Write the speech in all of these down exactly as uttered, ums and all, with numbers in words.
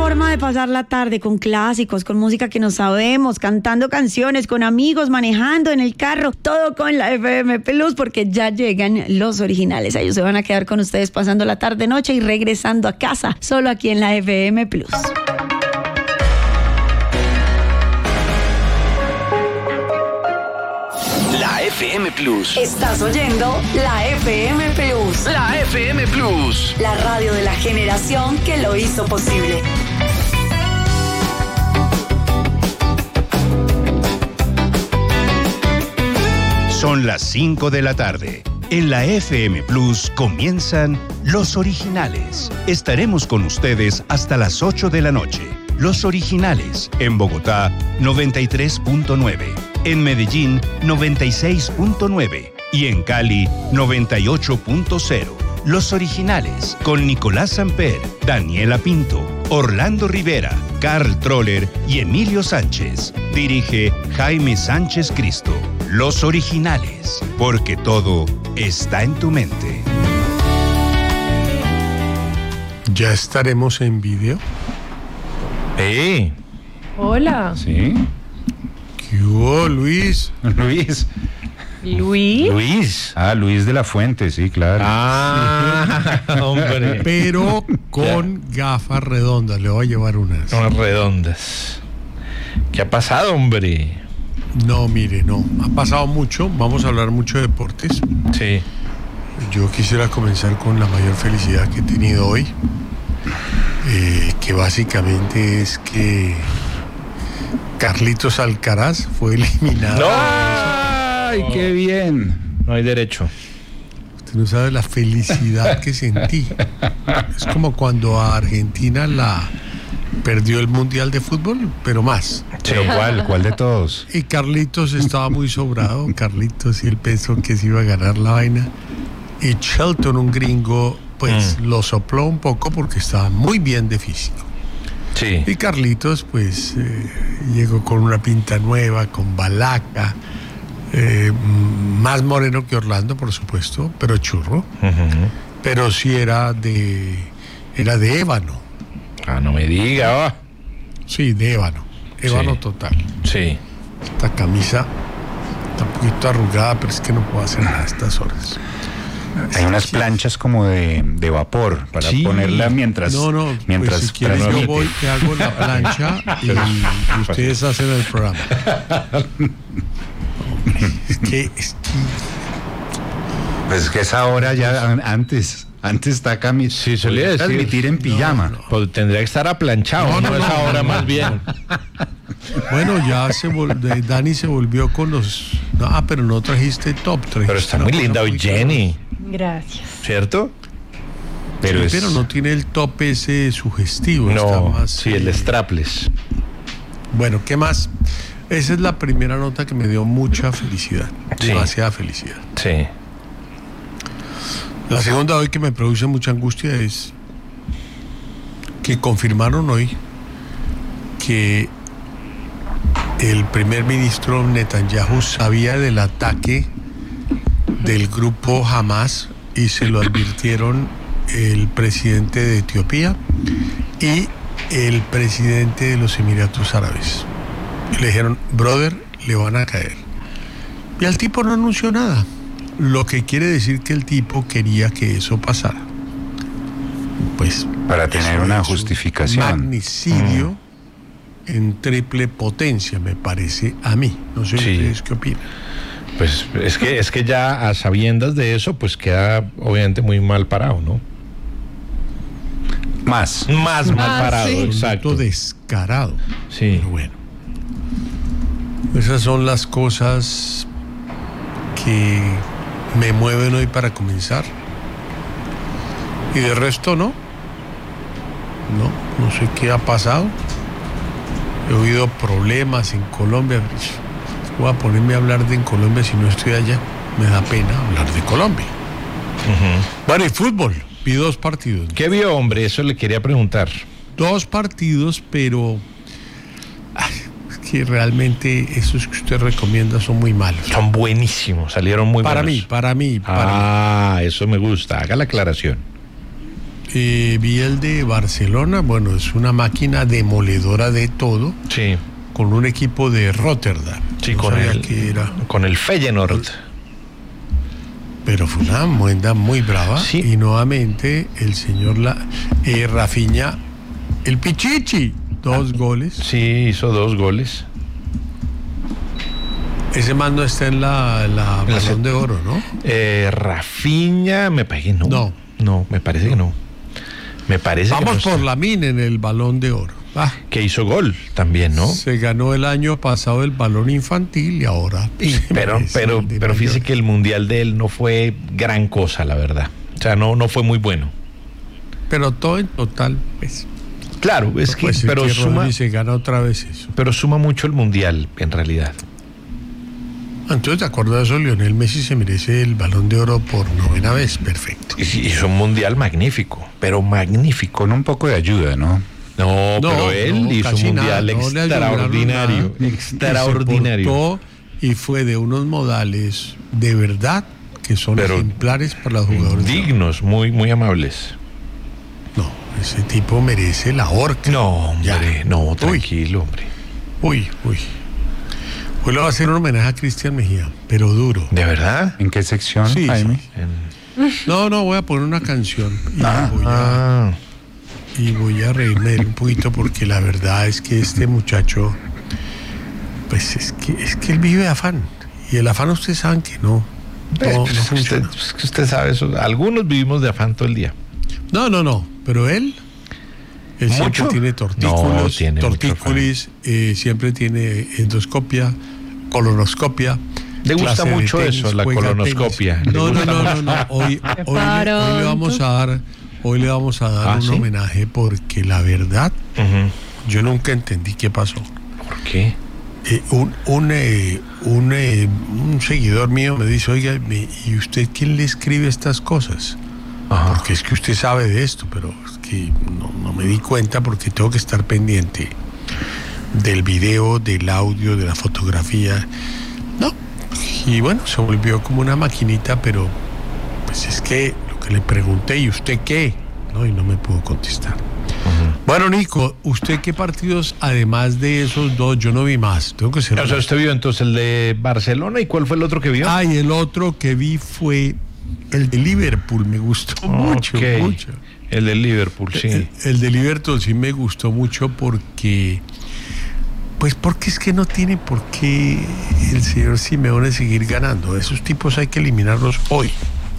forma de pasar la tarde, con clásicos, con música que no sabemos, cantando canciones, con amigos, manejando en el carro, todo con la F M Plus, porque ya llegan los originales. Ellos se van a quedar con ustedes pasando la tarde, noche y regresando a casa, solo aquí en la F M Plus. La F M Plus. Estás oyendo la F M Plus. La F M Plus. La radio de la generación que lo hizo posible. Son las cinco de la tarde. En la F M Plus comienzan Los Originales. Estaremos con ustedes hasta las ocho de la noche. Los Originales, en Bogotá, noventa y tres punto nueve. En Medellín, noventa y seis punto nueve. Y en Cali, noventa y ocho punto cero. Los Originales, con Nicolás Samper, Daniela Pinto, Orlando Rivera, Carl Troller y Emilio Sánchez. Dirige Jaime Sánchez Cristo. Los Originales, porque todo está en tu mente. ¿Ya estaremos en video? ¡Eh! Hola. ¿Sí? ¿Qué hubo, Luis? Luis. ¿Luis? Luis. Ah, Luis de la Fuente, sí, claro. Ah, hombre. Pero con gafas redondas. Le voy a llevar unas. Unas redondas. ¿Qué ha pasado, hombre? No, mire, no. Ha pasado mucho. Vamos a hablar mucho de deportes. Sí. Yo quisiera comenzar con la mayor felicidad que he tenido hoy. Eh, que básicamente es que Carlitos Alcaraz fue eliminado. ¡No! ¡Ay, qué bien! No hay derecho. Usted no sabe la felicidad que sentí. Es como cuando a Argentina la perdió el Mundial de Fútbol, pero más. ¿Pero cuál? ¿Cuál de todos? Y Carlitos estaba muy sobrado. Carlitos y él pensó que se iba a ganar la vaina. Y Shelton, un gringo, pues mm. lo sopló un poco porque estaba muy bien de físico. Sí. Y Carlitos, pues, eh, llegó con una pinta nueva, con balaca, eh, más moreno que Orlando, por supuesto, pero churro. Uh-huh. Pero sí era de, era de ébano. Ah, no me diga. Oh. Sí, de ébano. Ébano sí. total. Sí. Esta camisa está un poquito arrugada, pero es que no puedo hacer nada a estas horas. Hay unas planchas como de, de vapor para sí. ponerla mientras. No, no, mientras pues si quieres yo voy, te hago la plancha y, y ustedes hacen el programa. Es que, es que. Pues es que esa hora ya antes. Antes está acá mi. Sí, solía decir. Transmitir en pijama. No, no. Pues tendría que estar aplanchado, no, no, no, no es ahora no, más no, bien. Bueno, ya se vol- Dani se volvió con los. No, ah, pero no trajiste top. Trajiste pero está muy linda hoy, Jenny. Gracias. ¿Cierto? Pero, sí, es... pero no tiene el top ese sugestivo. No, está más, sí, el strapless. Bueno, ¿qué más? Esa es la primera nota que me dio mucha felicidad. Sí. Demasiada felicidad. Sí. La segunda hoy que me produce mucha angustia es que confirmaron hoy que el primer ministro Netanyahu sabía del ataque del grupo Hamas y se lo advirtieron el presidente de Etiopía y el presidente de los Emiratos Árabes. Y le dijeron, brother, le van a caer. Y al tipo no anunció nada. Lo que quiere decir que el tipo quería que eso pasara. Pues para tener una justificación. Magnicidio mm. en triple potencia, me parece a mí. No sé sí. ustedes qué opinan. Pues es que es que ya a sabiendas de eso, pues queda obviamente muy mal parado, ¿no? Más. Más ah, mal parado, sí. exacto. Descarado. Sí. Pero bueno. Esas son las cosas que me mueven hoy para comenzar. Y de resto no. No, no sé qué ha pasado. He oído problemas en Colombia. Voy a ponerme a hablar de en Colombia si no estoy allá. Me da pena hablar de Colombia. Uh-huh. Bueno, y fútbol. Vi dos partidos. ¿Qué vio, hombre? Eso le quería preguntar. Dos partidos, pero ay, es que realmente esos que usted recomienda son muy malos. Son buenísimos, salieron muy para buenos. Mí, para mí, para ah, mí. eso me gusta. Haga la aclaración. Eh, vi el de Barcelona, bueno, es una máquina demoledora de todo, Sí, con un equipo de Rotterdam. sí, No con sabía el, que era, con el Feyenoord. pero fue una muenda muy brava. Sí. Y nuevamente el señor la, eh, Rafinha, el Pichichi, dos goles. Sí, hizo dos goles. Ese mando está en la, la La Balón se- de Oro, ¿no? Eh, Rafinha, me parece que no. No. No, me parece que no. Me parece Vamos que no por está. Lamine en el Balón de Oro. Ah, Que hizo gol también, ¿no? Se ganó el año pasado el balón infantil y ahora. Pero, es pero, el de pero fíjese mayor. que el mundial de él no fue gran cosa, la verdad. O sea, no, no fue muy bueno. Pero todo en total, pues. Claro, es que, pues, pero que suma, Rodri se gana otra vez eso. pero suma mucho el mundial, en realidad. Entonces, de acuerdo a eso, Lionel Messi se merece el balón de oro por novena vez. Perfecto. Y sí, hizo un mundial magnífico, pero magnífico. Con un poco de ayuda, ¿no? No, No, pero él no, hizo un casi mundial nada, no le ayudaron extraordinario, nada. extraordinario. Y, se portó y fue de unos modales de verdad que son Pero ejemplares para los jugadores. Dignos, muy, muy amables. No, ese tipo merece la horca. No, hombre, Ya. no, Uy. tranquilo, hombre. Uy, uy. Hoy le va a hacer un homenaje a Cristian Mejía, pero duro. ¿De verdad? ¿En qué sección, Sí, Jaime? sí. En- No, no, voy a poner una canción y, Ah. voy, a, Ah, y voy a reírme de él un poquito porque la verdad es que este muchacho, pues es que, es que él vive de afán. Y el afán ustedes saben que no, no, no pues, usted, funciona. es que usted sabe eso. Algunos vivimos de afán todo el día. No, no, no, pero él, él siempre ¿Mucho? tiene tortícolis, No, tiene mucho tortícolis eh, siempre tiene endoscopia, colonoscopia. Le gusta clase de mucho tenis, eso, la juega colonoscopia. tenis. Le No, no, gusta no, no, mucho. no, hoy, hoy, le, hoy le vamos a dar, hoy le vamos a dar ¿Ah, un sí? homenaje porque la verdad, Ujú. yo nunca entendí qué pasó. ¿Por qué? Eh, un, un, eh, un, eh, un seguidor mío me dice, oiga, me- ¿y usted quién le escribe estas cosas? Ajá. Porque es que usted sabe de esto, pero es que no, no me di cuenta porque tengo que estar pendiente del video, del audio, de la fotografía. No. Y bueno, se volvió como una maquinita, pero pues es que lo que le pregunté, ¿y usted qué? No, y no me pudo contestar. Bueno, Nico, ¿usted qué partidos, además de esos dos, yo no vi más? Tengo que ser. O sea, usted vio entonces el de Barcelona, ¿y cuál fue el otro que vio? Ah, y el otro que vi fue el de Liverpool, me gustó mucho, Ok. mucho. El de Liverpool, sí. El, el de Liverpool sí me gustó mucho porque, pues porque es que no tiene por qué el señor Simeone seguir ganando. Esos tipos hay que eliminarlos hoy.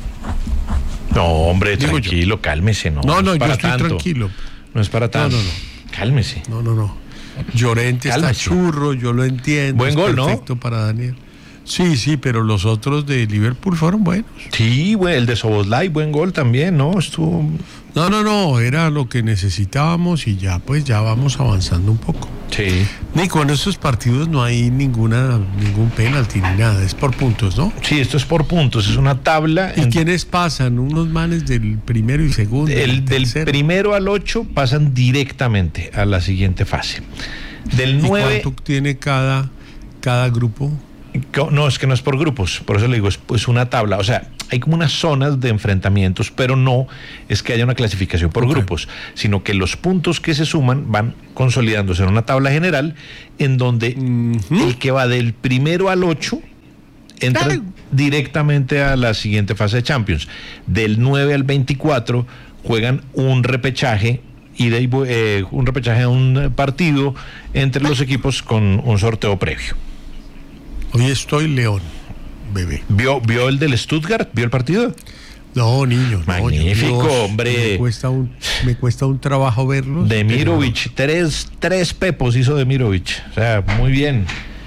No, hombre, Digo yo. tranquilo, cálmese, no. No, es no, yo para estoy tanto. tranquilo. No es para tanto. no, no. Cálmese. No, no, no. Llorente está Cálmese. churro, yo lo entiendo. Buen es gol, ¿no? perfecto para Daniel. Sí, sí, pero los otros de Liverpool fueron buenos. Sí, güey, el de Soboslai, buen gol también, ¿no? Estuvo. No, no, no, era lo que necesitábamos y ya, pues ya vamos avanzando un poco. Sí. Nico, en estos partidos no hay ninguna ningún penalti ni nada, es por puntos, ¿no? Sí, esto es por puntos, es una tabla. ¿Y en- quiénes pasan? Unos manes del primero y segundo. el, del tercero. primero al ocho pasan directamente a la siguiente fase. Del ¿Y nueve. cuánto tiene cada, cada grupo? Co- No, es que no es por grupos, por eso le digo, es pues una tabla, o sea, hay como unas zonas de enfrentamientos, pero no es que haya una clasificación por Ok. grupos, sino que los puntos que se suman van consolidándose en una tabla general en donde el que va del primero al ocho entra Claro. directamente a la siguiente fase de Champions. Del nueve al veinticuatro juegan un repechaje y de ahí, eh, un repechaje de un partido entre los equipos con un sorteo previo. Hoy estoy León, bebé. ¿Vio, ¿Vio el del Stuttgart? ¿Vio el partido? No, niño. no, Magnífico, Dios, hombre. Me cuesta un, me cuesta un trabajo verlos. Demirovic, tres, tres pepos hizo Demirovic. O sea, muy bien.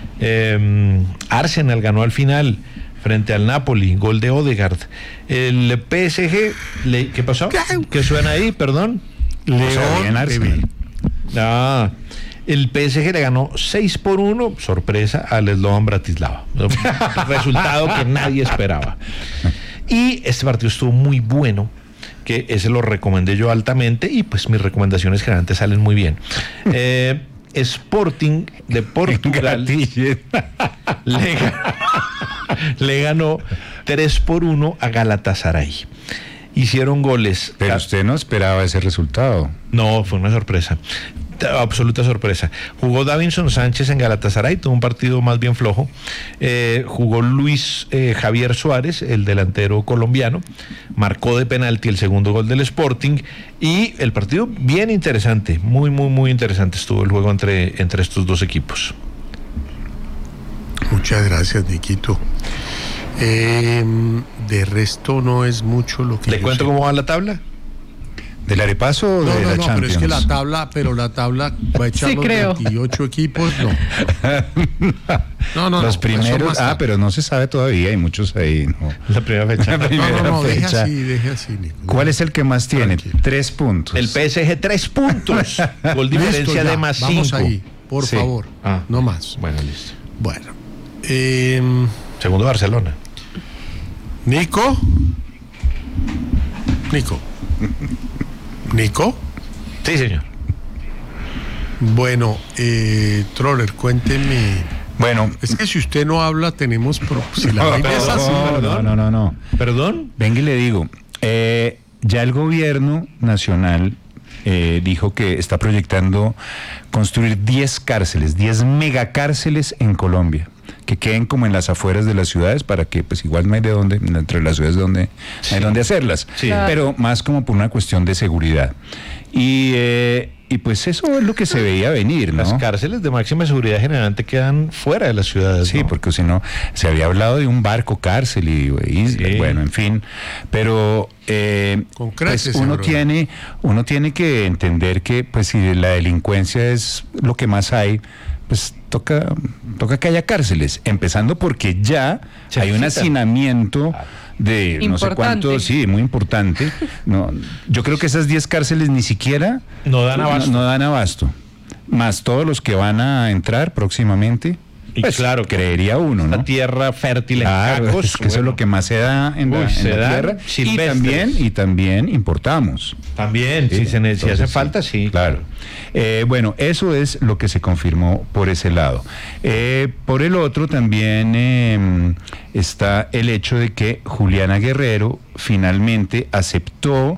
Eh, Arsenal ganó al final frente al Napoli, gol de Odegaard. El P S G, le- ¿qué pasó? ¿Qué suena ahí? Perdón. pero O sea, bien León, Arsenal. bebé. Ah, el P S G le ganó seis por uno, sorpresa, al Slovan Bratislava. Resultado que nadie esperaba. Y este partido estuvo muy bueno, que ese lo recomendé yo altamente y pues mis recomendaciones generalmente salen muy bien. Eh, Sporting de Portugal Gatille. le, ganó- le ganó tres por uno a Galatasaray. hicieron goles. Pero usted no esperaba ese resultado. No, fue una sorpresa. Absoluta sorpresa. Jugó Davinson Sánchez en Galatasaray, tuvo un partido más bien flojo. Eh, jugó Luis eh, Javier Suárez, el delantero colombiano, marcó de penalti el segundo gol del Sporting y el partido bien interesante, muy, muy, muy interesante estuvo el juego entre, entre estos dos equipos. Muchas gracias, Niquito. Eh, de resto no es mucho lo que... ¿Le cuento sé. cómo va la tabla? ¿Del arepaso o no, de no, la no, Champions? pero es que la tabla, pero la tabla va a echar Sí, los creo. veintiocho equipos, no. No, no, Los no, primeros, eso ah, más pero no se sabe todavía, hay muchos ahí. No. La primera fecha. La No, no, no, deje fecha. así, deje así, Nico. ¿Cuál es el que más tiene? Tranquilo. Tres puntos. El P S G tres puntos. Gol diferencia Listo, ya, de más vamos cinco. ahí, por Sí. favor, Ah. no más. Bueno, listo. Bueno, eh, Segundo Barcelona. Nico, Nico, Nico. Sí, señor. Bueno, eh, Troller, cuénteme. Bueno, Es que si usted no habla, tenemos... Pro... Si la vaina es así, no, no, no, no, no. ¿Perdón? Venga y le digo, eh, ya el gobierno nacional eh, dijo que está proyectando construir diez cárceles, diez megacárceles en Colombia, que queden como en las afueras de las ciudades para que pues igual no hay de dónde, entre las ciudades donde Sí. no hay dónde hacerlas, Sí. pero más como por una cuestión de seguridad. Y, eh, y pues eso es lo que se veía venir, ¿no? Las cárceles de máxima seguridad generalmente quedan fuera de las ciudades. Sí, ¿no? porque si no, se había hablado de un barco cárcel y, y Sí. bueno, en fin, pero eh, Con pues creces, uno seguro. tiene, uno tiene que entender que pues si la delincuencia es lo que más hay, pues toca, toca que haya cárceles, empezando porque ya Se hay un necesitan. hacinamiento de no sé Importante. cuánto, sí, muy importante. No, yo creo que esas diez cárceles ni siquiera No dan abasto. No, no dan abasto. Más todos los que van a entrar próximamente. Y Pues, claro, creería uno, la ¿no? tierra fértil en Claro, cacos, es que eso es bueno, lo que más se da en, Uy, la, en se la dan tierra. Y silvestres. también, y también importamos. También, Sí, si, se, ne- si entonces, hace sí, falta, sí. Claro. Eh, bueno, eso es lo que se confirmó por ese lado. Eh, por el otro también eh, está el hecho de que Juliana Guerrero finalmente aceptó.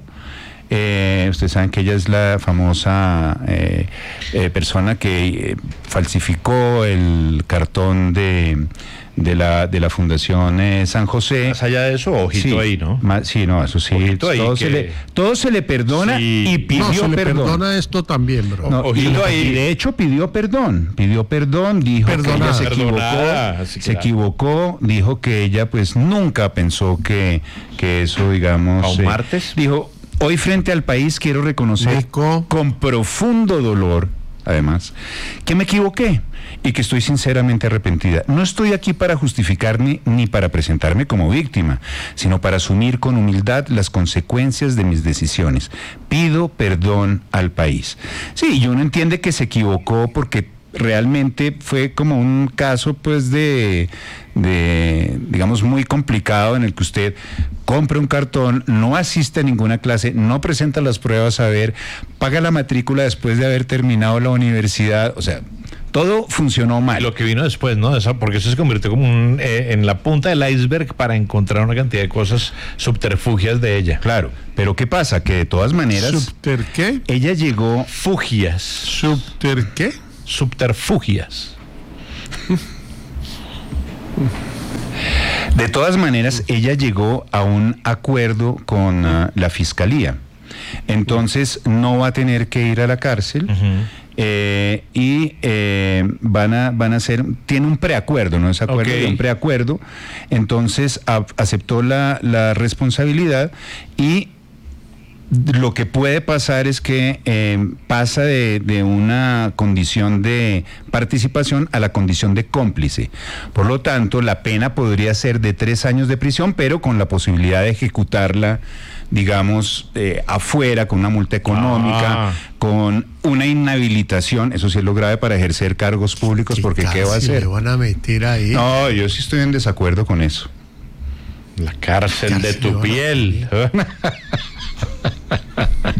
Eh, ustedes saben que ella es la famosa eh, eh, persona que eh, falsificó el cartón de, de, la, de la Fundación eh, San José. Más allá de eso, ojito Sí, ahí, ¿no? ma- sí, no, eso sí. Ojito ahí todo, que- se le, todo se le perdona Sí. y pidió No, se le perdón. perdona esto también, bro. No, y, Ojito ahí. y de hecho pidió perdón, pidió perdón, dijo Perdonada. que ella se Perdonada, equivocó, sí, se claro. equivocó, dijo que ella pues nunca pensó que, que eso, digamos... ¿A un martes? Dijo, hoy frente al país quiero reconocer Nico. con profundo dolor, además, que me equivoqué y que estoy sinceramente arrepentida. No estoy aquí para justificarme ni para presentarme como víctima, sino para asumir con humildad las consecuencias de mis decisiones. Pido perdón al país. Sí, y uno entiende que se equivocó porque realmente fue como un caso pues de, de, digamos, muy complicado en el que usted compra un cartón, no asiste a ninguna clase, no presenta las pruebas a ver, paga la matrícula después de haber terminado la universidad, o sea, todo funcionó mal. Lo que vino después, ¿no? Esa, porque eso se convirtió como un, eh, en la punta del iceberg para encontrar una cantidad de cosas subterfugias de ella. Claro, pero ¿qué pasa? Que de todas maneras, ¿Subter qué? ella llegó... Fugias. ¿Subter qué? Subterfugias. De todas maneras, ella llegó a un acuerdo con uh, la fiscalía. Entonces, no va a tener que ir a la cárcel. Ujú. eh, y eh, van a van a hacer, tiene un preacuerdo, no es acuerdo, Ok. de un preacuerdo. Entonces, a- aceptó la, la responsabilidad y lo que puede pasar es que eh, pasa de, de una condición de participación a la condición de cómplice. Por lo tanto, la pena podría ser de tres años de prisión, pero con la posibilidad de ejecutarla, digamos, eh, afuera, con una multa económica, Ah. con una inhabilitación. Eso sí es lo grave para ejercer cargos públicos, porque ¿qué va a casi hacer? le van a meter ahí? No, yo sí estoy en desacuerdo con eso. La cárcel, Cárcel de le tu van a piel.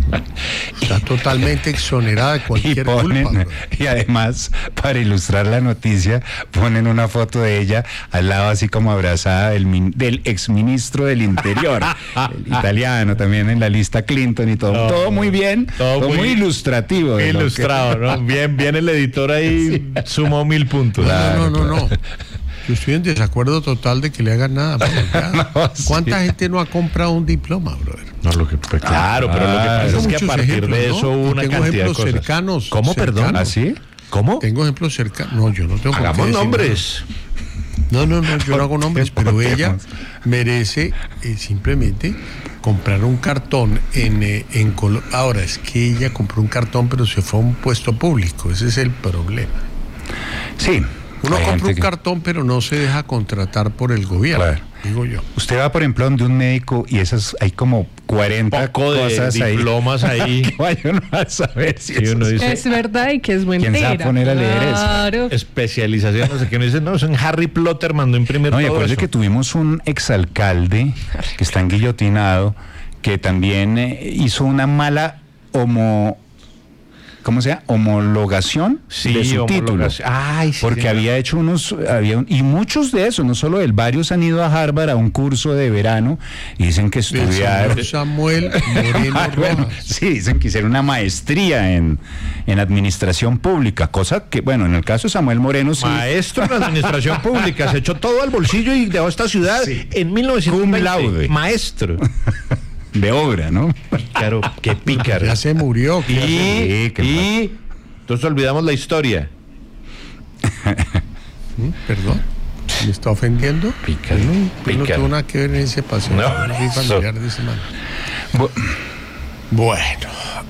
Está totalmente exonerada de Y, cualquier ponen, culpa. bro. y además, para ilustrar la noticia, ponen una foto de ella al lado así como abrazada del, min- del exministro del Interior, el italiano también en la lista Clinton y todo. No, todo muy bien, todo todo, muy muy, ilustrativo. de lo que- Ilustrado, ¿no? Bien, bien el editor ahí sumó mil puntos. No, no, no, no, no. Yo estoy en desacuerdo total de que le hagan nada. bro. Ya. No, sí. ¿Cuánta gente no ha comprado un diploma, brother? No, lo que, pues, claro, pero lo que Ah, pasa Tengo es que a muchos partir ejemplos, de ¿no? eso hubo una Tengo cantidad de ejemplos cosas. cercanos, ¿Cómo, perdón? cercanos. ¿Ah, sí? ¿Cómo? Tengo ejemplos cercanos. No, yo no tengo por qué Hagamos decir nombres. nada. No, no, no, yo no hago nombres, pero ella merece eh, simplemente comprar un cartón en, eh, en Colo- Ahora, es que ella compró un cartón, pero se fue a un puesto público. Ese es el problema. Sí. Uno hay compra gente un que- cartón, pero no se deja contratar por el gobierno, Claro. digo yo. Usted va, por ejemplo, donde un médico y esas hay como cuarenta Poco de cosas ahí. diplomas ahí. Que vaya uno a saber si Sí, eso uno es- dice- Es verdad y que es mentira. ¿Quién se va a poner a leer eso? Claro. Especialización, no sé qué. Uno dice, no, es en Harry Potter mandó imprimir No, y todo acuérdese eso. que tuvimos un exalcalde que está enguillotinado, que también eh, hizo una mala homo, ¿cómo se llama? Homologación Sí, de su título. homologación. Ay, sí, Porque señor. había hecho unos, había un- y muchos de esos, no solo él, varios han ido a Harvard a un curso de verano y dicen que Del estudiar. señor Samuel Moreno Ah, bueno, Rojas. sí, dicen que hicieron una maestría en, en administración pública, cosa que, bueno, en el caso de Samuel Moreno sí. Maestro en administración pública, se echó todo al bolsillo y dejó esta ciudad Sí. en mil novecientos veinte. Cum laude. Maestro. De obra, ¿no? Claro, qué pícaro. Ya se murió. Y, ¿qué hace? Sí, qué y entonces olvidamos la historia. ¿Mm? ¿Perdón? ¿Me está ofendiendo? Pícaro, Yo no, yo no pícaro. tengo nada que ver en ese paseo. No, No soy eso. familiar de ese man. Bu- Bueno.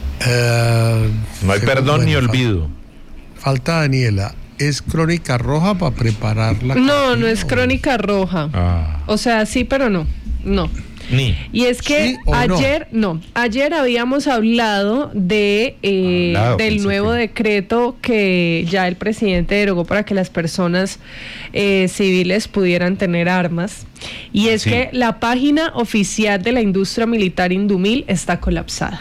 eh, No hay según- perdón ni bueno, olvido. fal- Falta Daniela. ¿Es crónica roja para preparar la No, cortina no es o- crónica roja. Ah, O sea, sí, pero no. No. ni. Y es que ¿Sí o no? ayer, no? ayer habíamos hablado de eh, Hablado, del pensé nuevo que- decreto que ya el presidente derogó para que las personas eh, civiles pudieran tener armas. Y es Sí. que la página oficial de la industria militar Indumil está colapsada.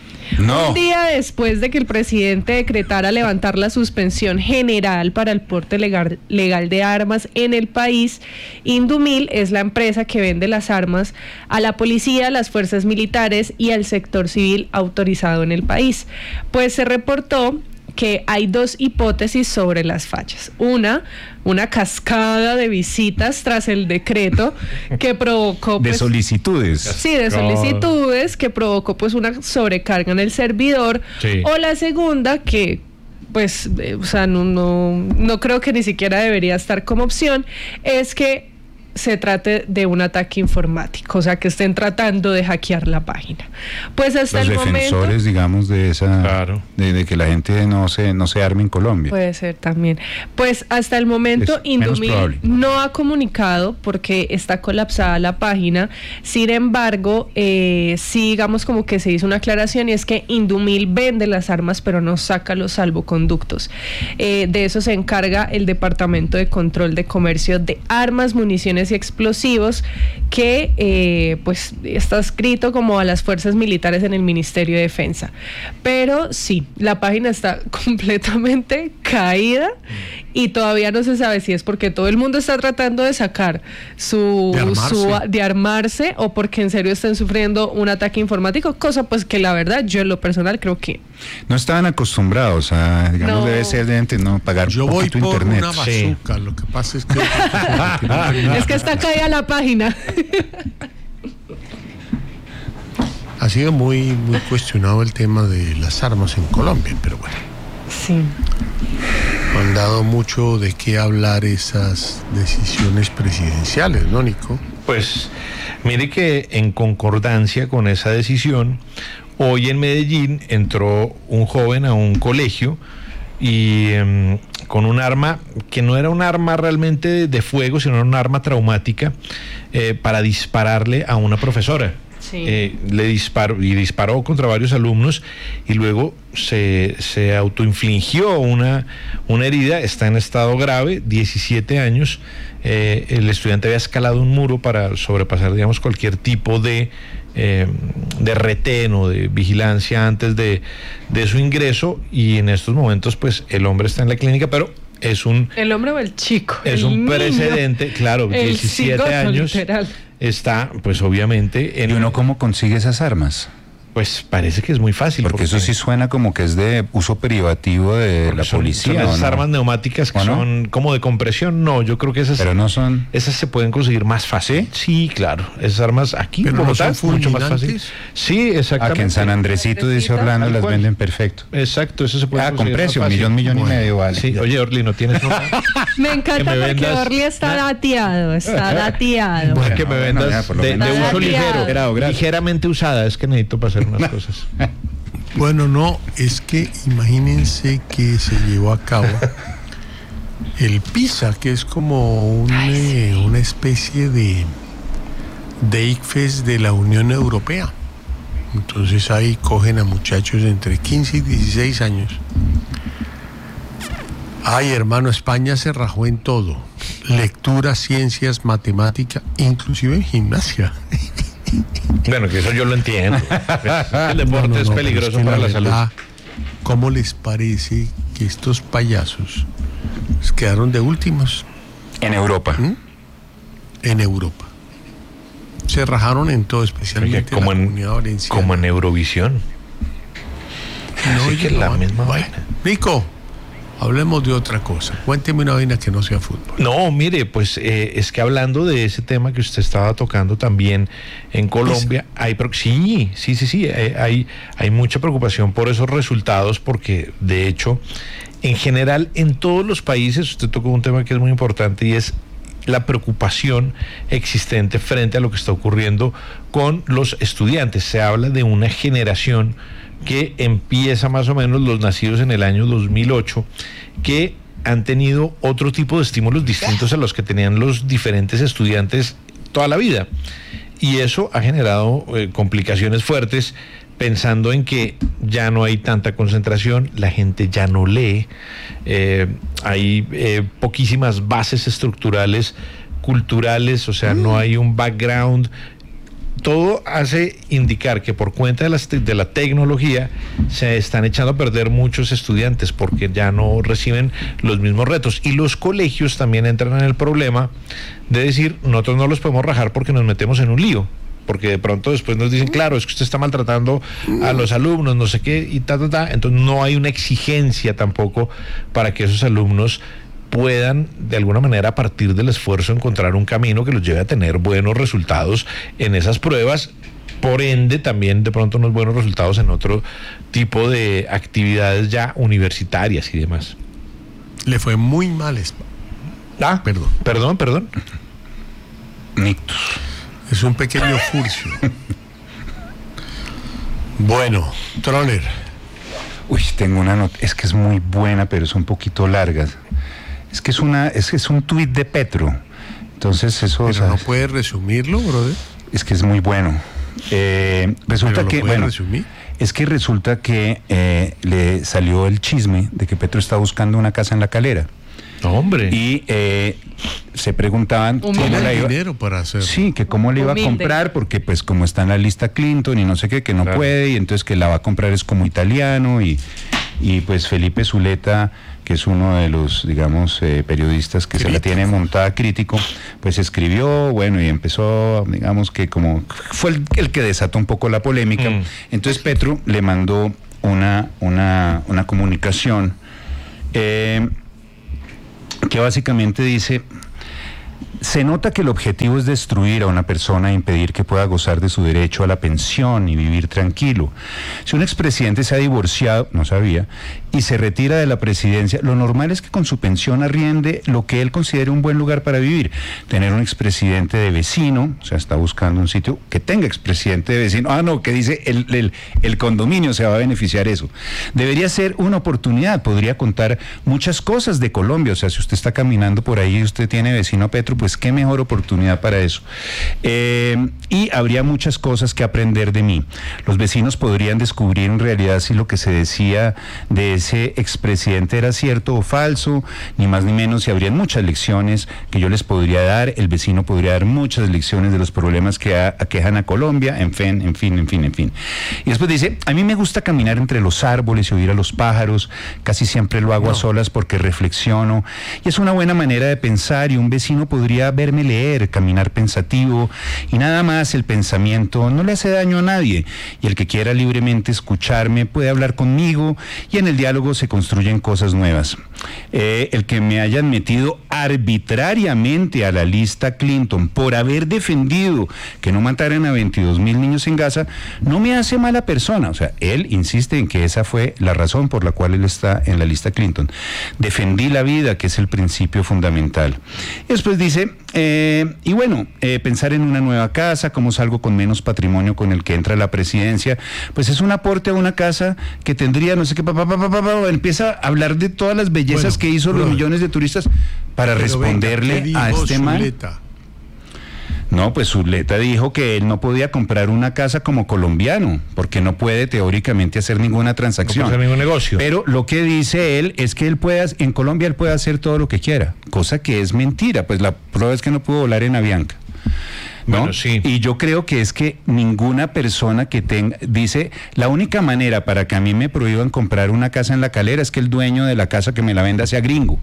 No. Un día después de que el presidente decretara levantar la suspensión general para el porte legal, legal de armas en el país, Indumil es la empresa que vende las armas a la policía, las fuerzas militares y al sector civil autorizado en el país. Pues se reportó que hay dos hipótesis sobre las fallas. Una, una cascada de visitas tras el decreto que provocó... De pues, solicitudes. Sí, de solicitudes que provocó pues una sobrecarga en el servidor. Sí. O la segunda que pues, eh, o sea, no, no, no creo que ni siquiera debería estar como opción, es que se trate de un ataque informático, o sea, que estén tratando de hackear la página. Pues hasta Los el momento... defensores, digamos, de esa, Claro. de, de que la gente no se, no se arme en Colombia. Puede ser también. Pues hasta el momento Es menos Indumil probable. no ha comunicado porque está colapsada la página. Sin embargo, eh, sí digamos como que se hizo una aclaración y es que Indumil vende las armas pero no saca los salvoconductos. Eh, de eso se encarga el Departamento de Control de Comercio de Armas, Municiones y Explosivos, que eh, pues está escrito como a las fuerzas militares en el Ministerio de Defensa. Pero sí, la página está completamente caída y todavía no se sabe si es porque todo el mundo está tratando de sacar su De armarse. su- de armarse o porque en serio están sufriendo un ataque informático, cosa pues que la verdad yo en lo personal creo que No estaban acostumbrados a, digamos, No. debe ser de gente no pagar Yo voy poquito por internet. una Sí. bazooka. Lo que pasa es que... es que está caída la página. Ha sido muy, muy cuestionado el tema de las armas en Colombia, pero bueno, Sí. han dado mucho de qué hablar esas decisiones presidenciales, ¿no, Nico? Pues mire que en concordancia con esa decisión, hoy en Medellín entró un joven a un colegio y em, con un arma que no era un arma realmente de, de fuego, sino era un arma traumática eh, para dispararle a una profesora. Sí. Eh, le disparó y disparó contra varios alumnos y luego se, se autoinfligió una, una herida, está en estado grave, diecisiete años. Eh, el estudiante había escalado un muro para sobrepasar, digamos, cualquier tipo de eh, de retén o de vigilancia antes de, de su ingreso, y en estos momentos pues el hombre está en la clínica, pero es un... ¿El hombre o el chico? Es el un niño, precedente, claro, el diecisiete cigoto, años, literal. está pues obviamente en... ¿Y uno cómo consigue esas armas? Pues parece que es muy fácil. Porque, porque eso sí suena como que es de uso privativo de la son, policía. Son esas ¿no? armas neumáticas que ¿O no? son como de compresión. No, yo creo que esas. Pero no son. Esas se pueden conseguir más fácil. Sí, sí, claro. Esas armas aquí pero en Bogotá no es son mucho más fácil. fulminantes. Sí, exactamente. Ah, que en San Andresito, dice Orlando, las cual. venden perfecto. Exacto, eso se puede Ah, con conseguir precio, más fácil. millón, millón Bueno. y medio, vale. Sí, oye, Orly, ¿no tienes una? Me encanta Que me porque vendas- Orly está dateado, está dateado. Bueno, que me bueno, vendas ya, por lo de, menos. de uso Está ligero, dateado. Gracias. ligeramente usada. Es que necesito para hacer unas cosas. Bueno, no, es que imagínense que se llevó a cabo el PISA, que es como un, eh, una especie de, de I C F E S de la Unión Europea. Entonces ahí cogen a muchachos de entre quince y dieciséis años. Ay, hermano, España se rajó en todo. Lectura, ciencias, matemática, inclusive en gimnasia. Bueno, que eso yo lo entiendo. El deporte No, no, es no, peligroso pero es que para la, la salud. verdad, ¿cómo les parece que estos payasos pues, quedaron de últimos En Europa. ¿Mm? en Europa? Se rajaron en todo, Oye, especialmente como en la en, comunidad valenciana. como en Eurovisión. No, Así que oye, la no, misma bueno. vaina. Nico, hablemos de otra cosa. Cuénteme una vaina que no sea fútbol. No, mire, pues eh, es que hablando de ese tema que usted estaba tocando también en Colombia, hay pro- sí, sí, sí, sí, eh, hay, hay mucha preocupación por esos resultados, porque de hecho, en general, en todos los países, usted tocó un tema que es muy importante, y es la preocupación existente frente a lo que está ocurriendo con los estudiantes. Se habla de una generación que empieza más o menos, los nacidos en el año dos mil ocho, que han tenido otro tipo de estímulos distintos a los que tenían los diferentes estudiantes toda la vida. Y eso ha generado eh, complicaciones fuertes, pensando en que ya no hay tanta concentración, la gente ya no lee, eh, hay eh, poquísimas bases estructurales, culturales, o sea, no hay un background. Todo hace indicar que por cuenta de, las te- de la tecnología se están echando a perder muchos estudiantes porque ya no reciben los mismos retos. Y los colegios también entran en el problema de decir, nosotros no los podemos rajar porque nos metemos en un lío. Porque de pronto después nos dicen, claro, es que usted está maltratando a los alumnos, no sé qué, y ta, ta, ta. Entonces no hay una exigencia tampoco para que esos alumnos puedan de alguna manera, a partir del esfuerzo, encontrar un camino que los lleve a tener buenos resultados en esas pruebas, por ende también de pronto unos buenos resultados en otro tipo de actividades ya universitarias y demás. Le fue muy mal, Espa. Ah, Perdón. perdón, perdón. Nictus. Es un pequeño furcio. Bueno, Troller. Uy, tengo una nota, es que es muy buena, pero es un poquito larga. Es que es una, es que es un tuit de Petro. Entonces eso, o Pero sea, no puedes resumirlo, brother. es que es muy bueno. Eh, resulta Pero lo que, puedes bueno, resumir. es que resulta que eh, le salió el chisme de que Petro está buscando una casa en La Calera. No, hombre. Y eh, se preguntaban cómo Humilde. la Tiene iba, dinero para hacerlo. sí, que cómo le iba Humilde. a comprar, porque pues como está en la lista Clinton y no sé qué, que no Claro. puede, y entonces que la va a comprar es como italiano, y, y pues Felipe Zuleta, que es uno de los, digamos, eh, periodistas que se la tiene montada, crítico, pues escribió, bueno, y empezó, digamos que como, fue el, el que desató un poco la polémica. Mm. Entonces Petro le mandó una, una, una comunicación, eh, que básicamente dice: se nota que el objetivo es destruir a una persona e impedir que pueda gozar de su derecho a la pensión y vivir tranquilo. Si un expresidente se ha divorciado, no sabía, y se retira de la presidencia, lo normal es que con su pensión arriende lo que él considere un buen lugar para vivir. Tener un expresidente de vecino, o sea, está buscando un sitio que tenga expresidente de vecino. Ah, no, que dice el, el, el condominio se va a beneficiar eso. Debería ser una oportunidad, podría contar muchas cosas de Colombia. O sea, si usted está caminando por ahí y usted tiene vecino a Petro, pues pues qué mejor oportunidad para eso. Eh, y habría muchas cosas que aprender de mí. Los vecinos podrían descubrir en realidad si lo que se decía de ese expresidente era cierto o falso, ni más ni menos, y habrían muchas lecciones que yo les podría dar. El vecino podría dar muchas lecciones de los problemas que a, aquejan a Colombia, en fin, en fin, en fin, en fin. Y después dice, a mí me gusta caminar entre los árboles y oír a los pájaros, casi siempre lo hago no. a solas porque reflexiono, y es una buena manera de pensar, y un vecino podría verme leer, caminar pensativo, y nada más el pensamiento no le hace daño a nadie, y el que quiera libremente escucharme puede hablar conmigo, y en el diálogo se construyen cosas nuevas. Eh, el que me hayan metido arbitrariamente a la lista Clinton por haber defendido que no mataran a veintidós mil niños en Gaza, no me hace mala persona. O sea, él insiste en que esa fue la razón por la cual él está en la lista Clinton. Defendí la vida, que es el principio fundamental. Y después dice, eh, y bueno, eh, pensar en una nueva casa, cómo salgo con menos patrimonio con el que entra a la presidencia, pues es un aporte a una casa que tendría, no sé qué, pa, pa, pa, pa, pa, pa, empieza a hablar de todas las bellezas bueno, que hizo los millones de turistas para responderle venga, a este man. No, pues Zuleta dijo que él no podía comprar una casa como colombiano, porque no puede teóricamente hacer ninguna transacción. No puede hacer ningún negocio. Pero lo que dice él es que él puede, en Colombia él puede hacer todo lo que quiera, cosa que es mentira, pues la prueba es que no pudo volar en Avianca. ¿No? Bueno, sí. Y yo creo que es que ninguna persona que tenga, dice, la única manera para que a mí me prohíban comprar una casa en La Calera es que el dueño de la casa que me la venda sea gringo.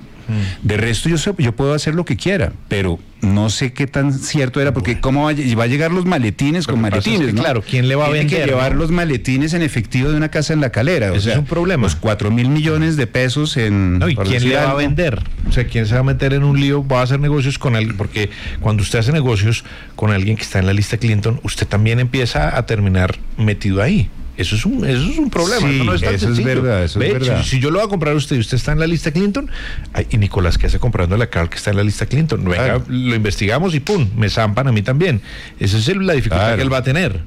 De resto yo, sé, yo puedo hacer lo que quiera, pero no sé qué tan cierto era, porque cómo va, va a llegar los maletines con maletines, es que, ¿no? Claro, ¿quién le va a vender? Tiene que llevar ¿no? los maletines en efectivo de una casa en La Calera. Ese o sea, es un problema. Los cuatro mil millones de pesos en... No, ¿y quién le va algo? a vender? O sea, ¿quién se va a meter en un lío? Va a hacer negocios con alguien, porque cuando usted hace negocios con alguien que está en la lista Clinton, usted también empieza a terminar metido ahí. Eso es un, eso es un problema. Sí, eso no es tan eso sencillo. es verdad, eso Ve, es verdad. Si, si yo lo voy a comprar a usted y usted está en la lista Clinton, ay, y Nicolás, ¿qué hace comprando la Carl que está en la lista Clinton? Venga, claro. Lo investigamos y pum, me zampan a mí también. Esa es el, la dificultad claro. que él va a tener.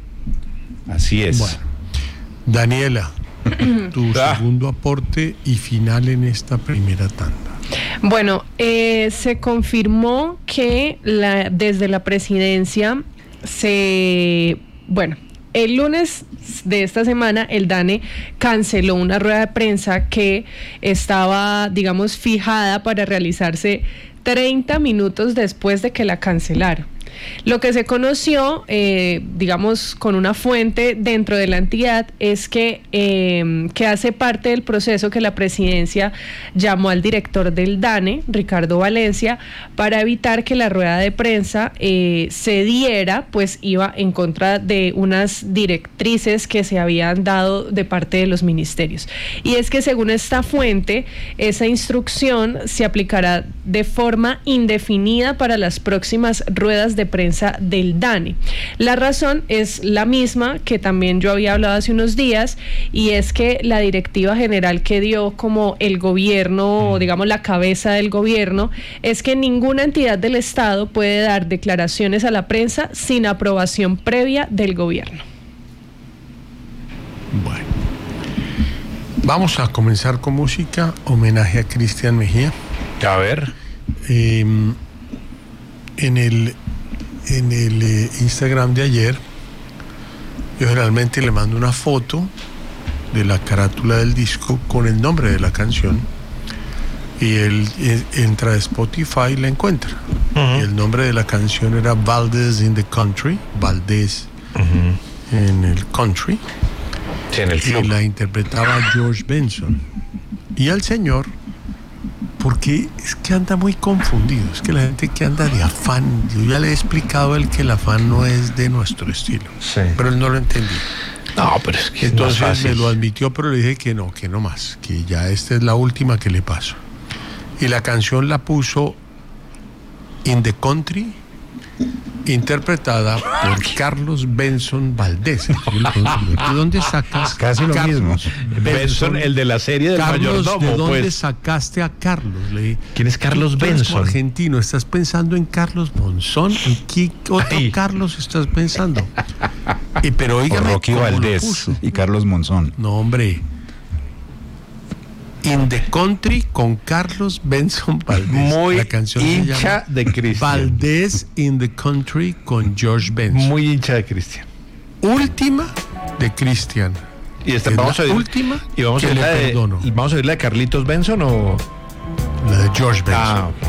Así es. Bueno, Daniela, tu ah. segundo aporte y final en esta primera tanda. Bueno, eh, se confirmó que la, desde la presidencia se... Bueno... El lunes de esta semana, el DANE canceló una rueda de prensa que estaba, digamos, fijada para realizarse treinta minutos después de que la cancelaron. Lo que se conoció, eh, digamos, con una fuente dentro de la entidad, es que, eh, que hace parte del proceso que la presidencia llamó al director del DANE, Ricardo Valencia, para evitar que la rueda de prensa eh, se diera, pues iba en contra de unas directrices que se habían dado de parte de los ministerios. Y es que según esta fuente, esa instrucción se aplicará de forma indefinida para las próximas ruedas de prensa del DANE. La razón es la misma que también yo había hablado hace unos días, y es que la directiva general que dio como el gobierno, o digamos la cabeza del gobierno, es que ninguna entidad del Estado puede dar declaraciones a la prensa sin aprobación previa del gobierno. Bueno, vamos a comenzar con música, homenaje a Cristian Mejía. A ver. Eh, en el En el eh, Instagram de ayer, yo generalmente le mando una foto de la carátula del disco con el nombre de la canción, y él eh, entra a Spotify y la encuentra. Uh-huh. Y el nombre de la canción era Valdés in the Country, Valdés uh-huh. en el country, sí, en el y la interpretaba George Benson. Y al señor, porque es que anda muy confundido, es que la gente que anda de afán, yo ya le he explicado a él que el afán no es de nuestro estilo, sí. pero él no lo entendió. No, pero es que entonces es me lo admitió, pero le dije que no, que no más, que ya esta es la última que le paso. Y la canción la puso In the Country, interpretada por Carlos Benson Valdés. ¿De dónde sacas? Casi lo Carlos mismo. Benson, Benson, el de la serie del Carlos, mayordomo. ¿de dónde pues. sacaste a Carlos? Le dije, ¿quién es Carlos Benson? Argentino, ¿estás pensando en Carlos Monzón? ¿En qué otro Ay. Carlos estás pensando? Y, pero oígame, Rocky Valdés y Carlos Monzón. No, hombre. In the Country con Carlos Benson Valdés. Muy La canción se hincha llama de Cristian. Valdés in the Country con George Benson. Muy hincha de Cristian. Última de Cristian. Y esta, Es vamos la a oír, última y vamos a que oír le la de, perdono. vamos a oír la de Carlitos Benson o La de George Benson. ah,